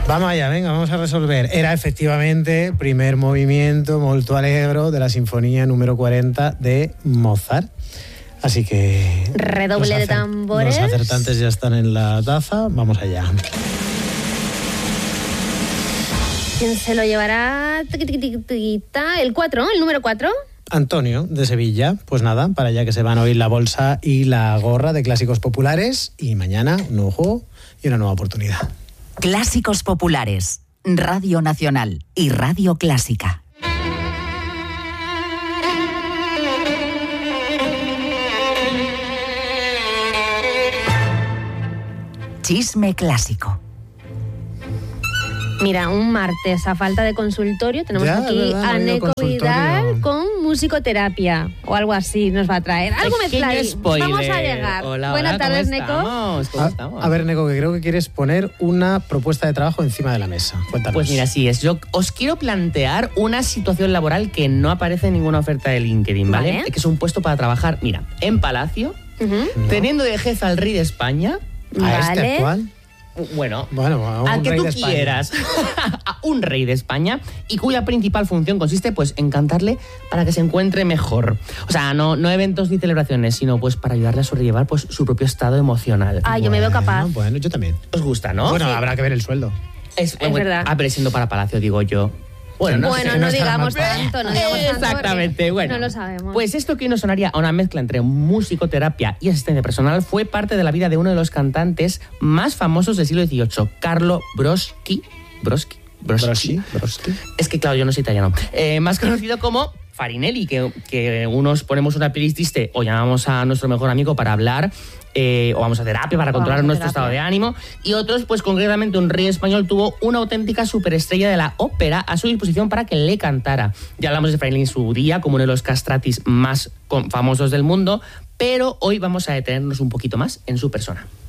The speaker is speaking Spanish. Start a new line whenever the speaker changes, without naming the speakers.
Vamos allá, venga, vamos a resolver. Era efectivamente primer movimiento molto allegro de la sinfonía número 40 de Mozart. Así que...
Redoble de tambores.
Los acertantes ya están en la taza. Vamos allá.
¿Quién se lo llevará? El 4, el número 4.
Antonio, de Sevilla. Pues nada, para allá que se van a oír la bolsa y la gorra de clásicos populares. Y mañana un nuevo juego y una nueva oportunidad.
Clásicos populares, Radio Nacional y Radio Clásica. Chisme clásico.
Mira, un martes a falta de consultorio tenemos
Ya,
aquí
verdad,
a
no ha habido
Neko
consultorio.
Vidal con musicoterapia o algo así nos va a traer. Algo mezclado. Vamos a llegar.
Hola,
Buenas
hola,
tardes,
¿cómo
Neko.
estamos? ¿Cómo estamos?
A ver, Neko, que creo que quieres poner una propuesta de trabajo encima de la mesa. Cuéntanos.
Pues mira, así es. Yo os quiero plantear una situación laboral que no aparece en ninguna oferta de LinkedIn, ¿vale?
Vale.
Que es un puesto para trabajar, mira, en Palacio, teniendo de jefe al rey de España.
¿A este
Vale.
actual?
Bueno,
Bueno,
al
un
que
rey
tú
de España.
quieras, a un rey de España, y cuya principal función consiste pues en cantarle para que se encuentre mejor. O sea, no eventos ni celebraciones, sino pues para ayudarle a sobrellevar pues su propio estado emocional.
Ah, yo me veo capaz.
Bueno, yo también.
¿Os gusta, no?
Bueno, habrá que ver el sueldo.
Es
verdad.
A ver, siendo para Palacio, digo yo. Bueno,
Bueno,
sé,
no
no está
digamos
mal.
tanto, no digamos tanto.
Exactamente,
porque
bueno.
No lo sabemos.
Pues esto que nos sonaría a una mezcla entre musicoterapia y asistencia personal fue parte de la vida de uno de los cantantes más famosos del siglo XVIII, Carlo Broschi.
Broski.
Es que claro, yo no soy italiano. Más conocido como Farinelli, que unos ponemos una playlist triste o llamamos a nuestro mejor amigo para hablar, o vamos a terapia para controlar nuestro estado de ánimo, y otros, pues concretamente un rey español tuvo una auténtica superestrella de la ópera a su disposición para que le cantara. Ya hablamos de Farinelli en su día como uno de los castratis más famosos del mundo, pero hoy vamos a detenernos un poquito más en su persona.